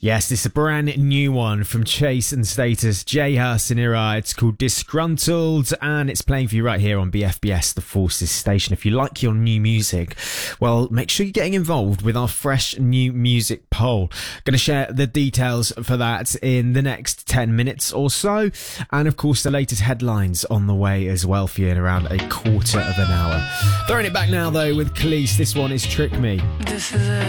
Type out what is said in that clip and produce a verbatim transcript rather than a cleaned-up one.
Yes, this is a brand new one from Chase and Status, J Harsinira. It's called Disgruntled, and it's playing for you right here on B F B S, the Forces station. If you like your new music, well, make sure you're getting involved with our fresh new music poll. Going to share the details for that in the next ten minutes or so. And of course, the latest headlines on the way as well for you in around a quarter of an hour. Throwing it back now, though, with Khalees. This one is Trick Me. This is it.